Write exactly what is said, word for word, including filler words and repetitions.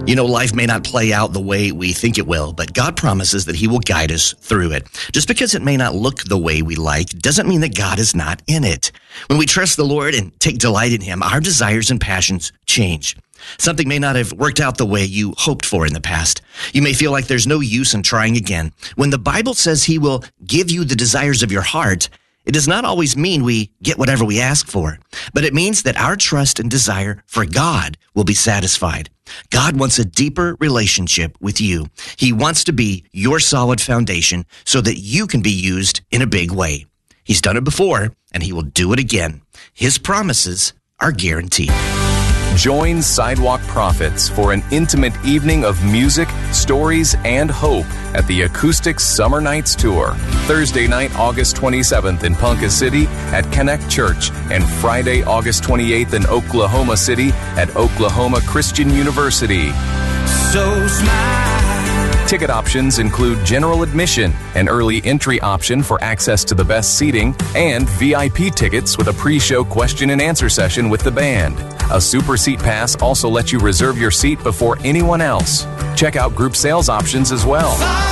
You know, life may not play out the way we think it will, but God promises that He will guide us through it. Just because it may not look the way we like doesn't mean that God is not in it. When we trust the Lord and take delight in Him, our desires and passions change. Something may not have worked out the way you hoped for in the past. You may feel like there's no use in trying again. When the Bible says He will give you the desires of your heart, it does not always mean we get whatever we ask for, but it means that our trust and desire for God will be satisfied. God wants a deeper relationship with you. He wants to be your solid foundation so that you can be used in a big way. He's done it before, and He will do it again. His promises are guaranteed. Join Sidewalk Prophets for an intimate evening of music, stories, and hope at the Acoustics Summer Nights Tour. Thursday night, August twenty-seventh in Ponca City at Connect Church, and Friday, August twenty-eighth in Oklahoma City at Oklahoma Christian University. So smile. Ticket options include general admission, an early entry option for access to the best seating, and V I P tickets with a pre-show question and answer session with the band. A Super Seat Pass also lets you reserve your seat before anyone else. Check out group sales options as well.